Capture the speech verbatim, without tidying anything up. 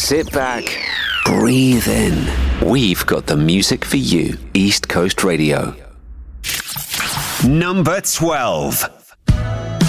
Sit back, breathe in. We've got the music for you. East Coast Radio. Number twelve.